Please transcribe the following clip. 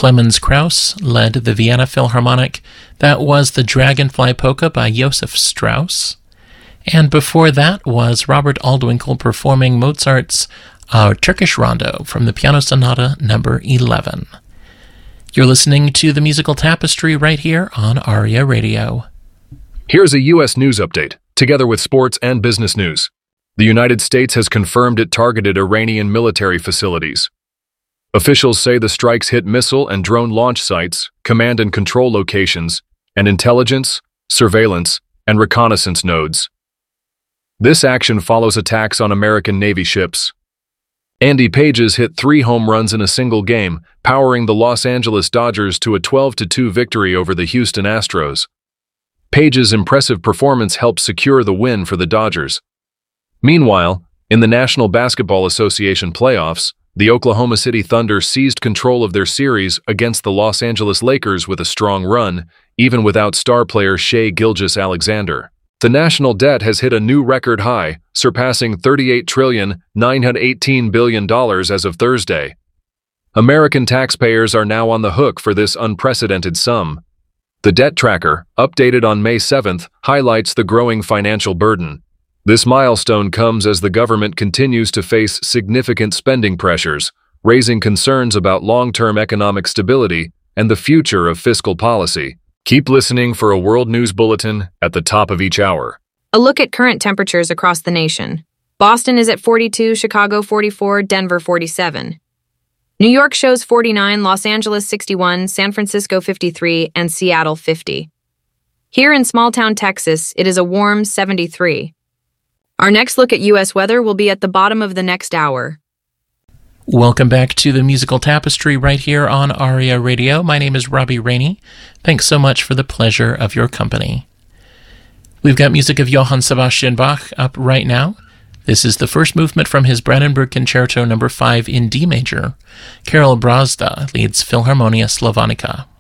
Clemens Krauss led the Vienna Philharmonic. That was the Dragonfly Polka by Josef Strauss. And before that was Robert Aldwinkle performing Mozart's Turkish Rondo from the Piano Sonata No. 11. You're listening to the Musical Tapestry right here on ARIA Radio. Here's a U.S. news update, together with sports and business news. The United States has confirmed it targeted Iranian military facilities. Officials say the strikes hit missile and drone launch sites, command and control locations, and intelligence, surveillance, and reconnaissance nodes. This action follows attacks on American Navy ships. Andy Pages hit 3 home runs in a single game, powering the Los Angeles Dodgers to a 12-2 victory over the Houston Astros. Pages' impressive performance helped secure the win for the Dodgers. Meanwhile, in the National Basketball Association playoffs, the Oklahoma City Thunder seized control of their series against the Los Angeles Lakers with a strong run, even without star player Shai Gilgeous-Alexander. The national debt has hit a new record high, surpassing $38.918 billion as of Thursday. American taxpayers are now on the hook for this unprecedented sum. The debt tracker, updated on May 7th, highlights the growing financial burden. This milestone comes as the government continues to face significant spending pressures, raising concerns about long-term economic stability and the future of fiscal policy. Keep listening for a World News Bulletin at the top of each hour. A look at current temperatures across the nation. Boston is at 42, Chicago 44, Denver 47. New York shows 49, Los Angeles 61, San Francisco 53, and Seattle 50. Here in small-town Texas, it is a warm 73. Our next look at U.S. weather will be at the bottom of the next hour. Welcome back to the Musical Tapestry right here on ARIA Radio. My name is Robbie Rainey. Thanks so much for the pleasure of your company. We've got music of Johann Sebastian Bach up right now. This is the first movement from his Brandenburg Concerto No. 5 in D major. Karol Brazda leads Philharmonia Slavonica.